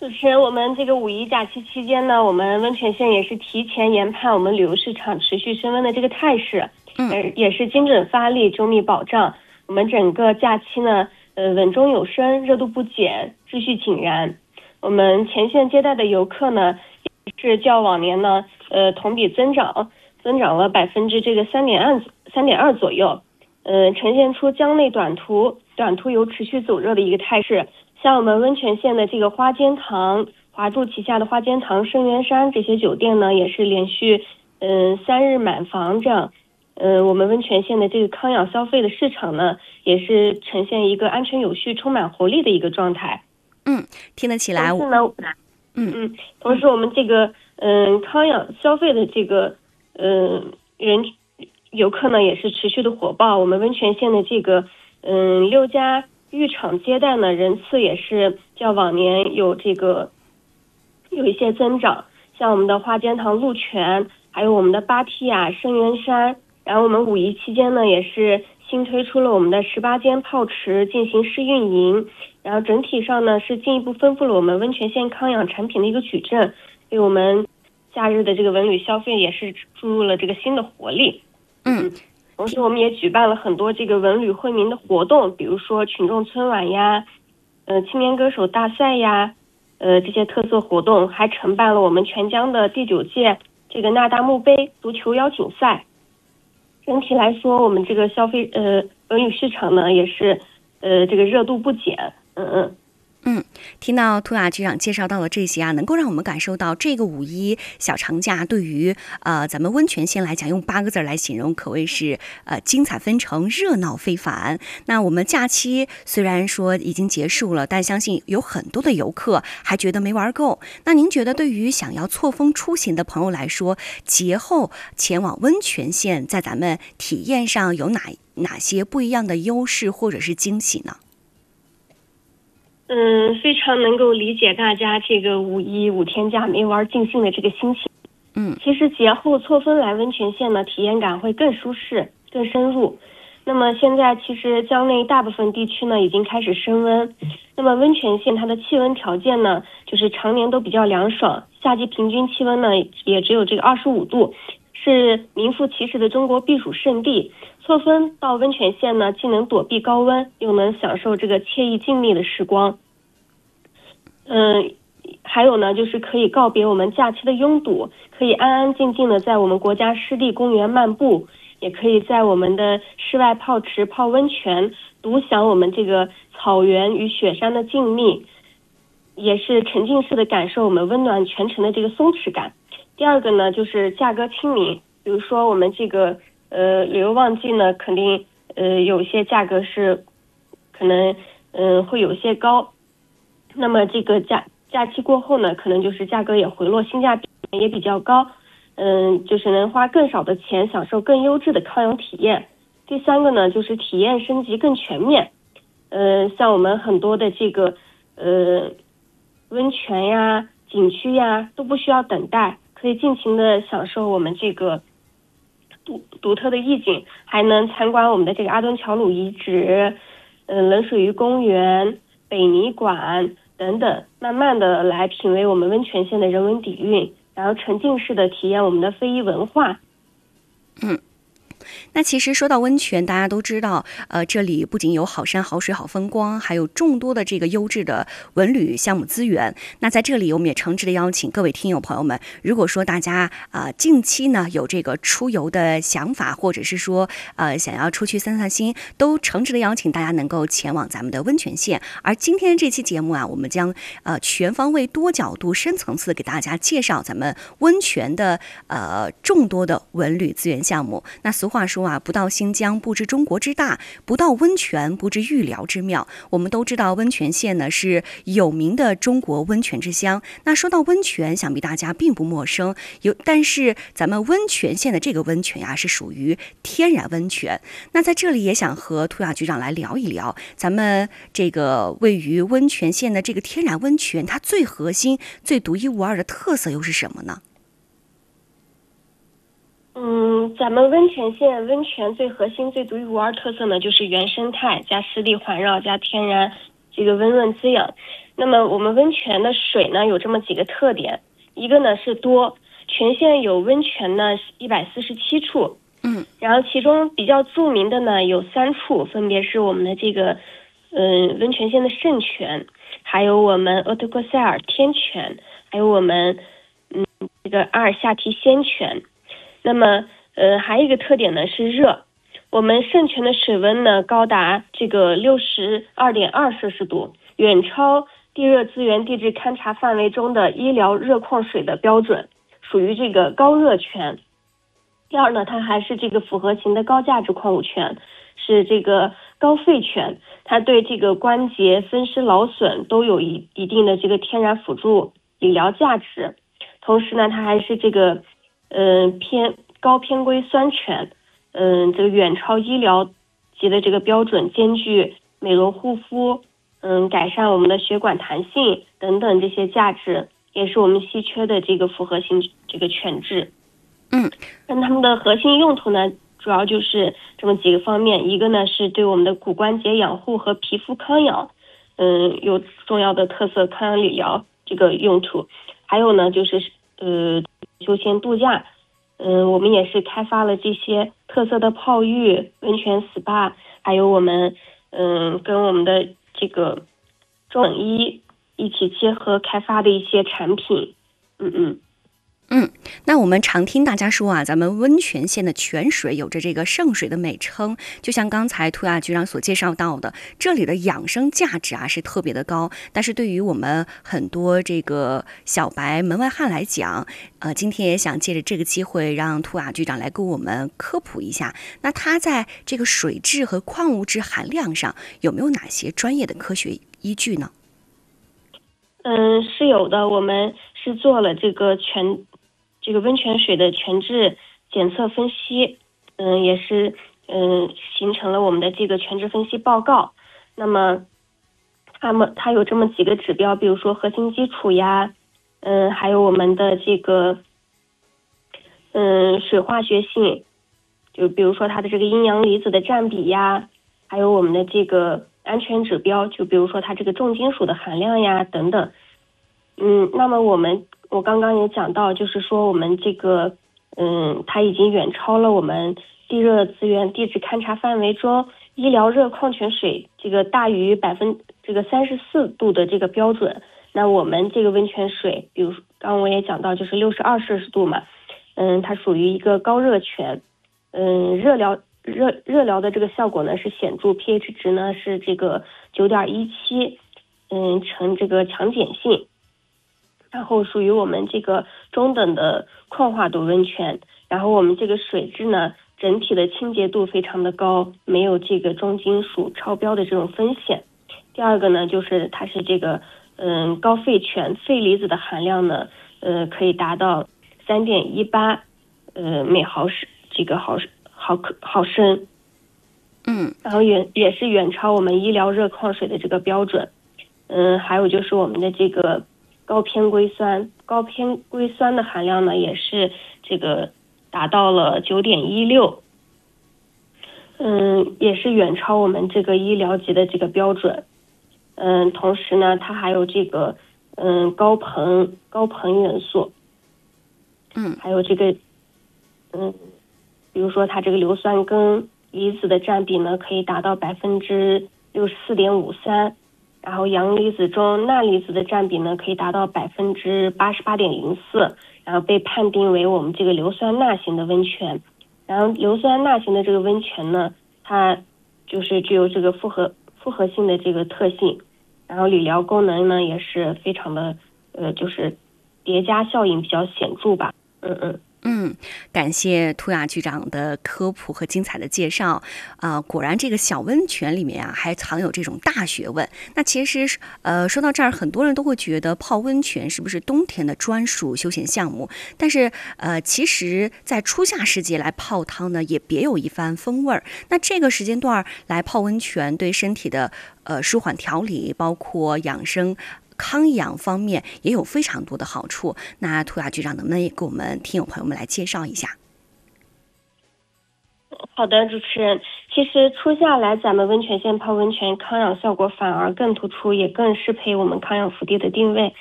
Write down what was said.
主持人，我们这个五一假期期间呢，我们温泉县也是提前研判我们旅游市场持续升温的这个态势，也是精准发力，周密保障。我们整个假期呢，稳中有升，热度不减，秩序井然。我们前线接待的游客呢，也是较往年呢，同比增长了3.2%左右，呈现出江内短途游持续走热的一个态势。像我们温泉县的这个花间堂、华住旗下的花间堂、圣元山这些酒店呢，也是连续3日满房这样。我们温泉县的这个康养消费的市场呢，也是呈现一个安全有序、充满活力的一个状态。 听得起来。 同时我们这个康养消费的这个游客呢，也是持续的火爆。我们温泉县的这个6家浴场接待呢，人次也是较往年有一些增长。像我们的花间堂鹿泉，还有我们的芭提雅、圣元山。然后我们五一期间呢，也是新推出了我们的18间泡池进行试运营，然后整体上呢是进一步丰富了我们温泉县康养产品的一个矩阵，为我们假日的这个文旅消费也是注入了这个新的活力。同时我们也举办了很多这个文旅惠民的活动，比如说群众春晚呀，青年歌手大赛呀，这些特色活动，还承办了我们全疆的第9届这个纳大慕杯足球邀请赛。整体来说，我们这个文旅市场呢，也是这个热度不减。 听到涂雅局长介绍到了这些啊，能够让我们感受到这个五一小长假对于咱们温泉县来讲，用8个字来形容，可谓是精彩纷呈，热闹非凡。那我们假期虽然说已经结束了，但相信有很多的游客还觉得没玩够。那您觉得对于想要错峰出行的朋友来说，节后前往温泉县，在咱们体验上有哪些不一样的优势或者是惊喜呢？ 非常能够理解大家这个五一5天假没玩尽兴的这个心情。其实节后错峰来温泉县呢，体验感会更舒适、更深入。那么现在其实江内大部分地区呢已经开始升温，那么温泉县它的气温条件呢，就是常年都比较凉爽，夏季平均气温呢也只有这个25度，是名副其实的中国避暑胜地。错峰到温泉县呢，既能躲避高温，又能享受这个惬意静谧的时光。还有呢，就是可以告别我们假期的拥堵，可以安安静静的在我们国家湿地公园漫步，也可以在我们的室外泡池泡温泉，独享我们这个草原与雪山的静谧，也是沉浸式的感受我们温暖全程的这个松弛感。第二个呢，就是价格亲民，比如说我们这个旅游旺季呢，肯定有些价格是可能会有些高。那么这个假期过后呢，可能就是价格也回落，性价比也比较高，就是能花更少的钱享受更优质的康养体验。第三个呢，就是体验升级更全面，像我们很多的这个温泉呀、景区呀都不需要等待，可以尽情的享受我们这个独特的意境，还能参观我们的这个阿墩乔鲁遗址、冷水鱼公园、北泥馆等等，慢慢的来品味我们温泉县的人文底蕴，然后沉浸式的体验我们的非遗文化。 那其实说到温泉，大家都知道，这里不仅有好山好水好风光，还有众多的这个优质的文旅项目资源。那在这里，我们也诚挚的邀请各位听友朋友们，如果说大家近期呢有这个出游的想法，或者是说想要出去散散心，都诚挚的邀请大家能够前往咱们的温泉县。而今天这期节目啊，我们将全方位、多角度、深层次的给大家介绍咱们温泉的众多的文旅资源项目。那俗话说啊，不到新疆不知中国之大，不到温泉不知玉辽之妙。我们都知道温泉县呢是有名的中国温泉之乡。那说到温泉，想必大家并不陌生，但是咱们温泉县的这个温泉呀，是属于天然温泉。那在这里也想和涂雅局长来聊一聊，咱们这个位于温泉县的这个天然温泉，它最核心、最独一无二的特色又是什么呢？ 咱们温泉县温泉最核心、最独一无二特色呢，就是原生态加湿地环绕加天然这个温润滋养。 那么我们温泉的水呢有这么几个特点，一个呢是多，全县有温泉呢147处，然后其中比较著名的呢有3处，分别是我们的这个温泉县的圣泉，还有我们鄂特克塞尔天泉，还有我们这个阿尔夏提仙泉。那么还有一个特点呢是热，我们圣泉的水温呢高达这个62.2摄氏度，远超地热资源地质勘察范围中的医疗热矿水的标准，属于这个高热泉。第二呢，它还是这个复合型的高价值矿物泉，是这个高肺泉，它对这个关节风湿劳损都有一定的这个天然辅助理疗价值。同时呢，它还是这个高偏硅酸泉，这个远超医疗级的这个标准，兼具美容护肤，改善我们的血管弹性等等这些价值，也是我们稀缺的这个复合型这个泉质。那它们的核心用途呢，主要就是这么几个方面，一个呢是对我们的骨关节养护和皮肤康养，有重要的特色康养理疗这个用途。还有呢就是休闲度假，我们也是开发了这些特色的泡浴、温泉 SPA， 还有我们跟我们的这个中等医一起结合开发的一些产品。 那我们常听大家说啊，咱们温泉县的泉水有着这个圣水的美称，就像刚才涂亚局长所介绍到的，这里的养生价值啊是特别的高。但是对于我们很多这个小白门外汉来讲，今天也想借着这个机会让涂亚局长来给我们科普一下，那它在这个水质和矿物质含量上有没有哪些专业的科学依据呢？ 是有的，我们是做了这个温泉水的泉质检测分析，也是形成了我们的这个泉质分析报告。那么它有这么几个指标，比如说核心基础呀，还有我们的这个水化学性，就比如说它的这个阴阳离子的占比呀，还有我们的这个安全指标，就比如说它这个重金属的含量呀等等。那么我刚刚也讲到，就是说我们这个它已经远超了我们地热资源地质勘察范围中医疗热矿泉水这个大于34度的这个标准。那我们这个温泉水，比如刚刚我也讲到，就是62摄氏度嘛，它属于一个高热泉，热疗的这个效果呢是显著， pH 值呢是这个9.17，呈这个强碱性。然后属于我们这个中等的矿化度温泉，然后我们这个水质呢整体的清洁度非常的高，没有这个重金属超标的这种风险。第二个呢就是它是这个高肺泉，肺离子的含量呢可以达到3.18每毫升这个毫升，然后也是远超我们医疗热矿水的这个标准。还有就是我们的这个高偏硅酸的含量呢，也是这个达到了9.16，也是远超我们这个医疗级的这个标准。同时呢，它还有这个高硼元素，还有这个比如说它这个硫酸根离子的占比呢，可以达到64.53%。然后阳离子中钠离子的占比呢，可以达到88.04%，然后被判定为我们这个硫酸钠型的温泉。然后硫酸钠型的这个温泉呢，它就是具有这个复合性的这个特性，然后理疗功能呢也是非常的就是叠加效应比较显著吧。 感谢涂亚局长的科普和精彩的介绍果然这个小温泉里面啊还藏有这种大学问。那其实说到这儿，很多人都会觉得泡温泉是不是冬天的专属休闲项目，但是其实在初夏时节来泡汤呢也别有一番风味儿。那这个时间段来泡温泉对身体的舒缓调理，包括养生康养方面也有非常多的好处。那涂亚局长能不能也给我们听友朋友们来介绍一下？ 好的，主持人，其实初夏来咱们温泉县泡温泉，康养效果反而更突出，也更适配我们康养福地的定位。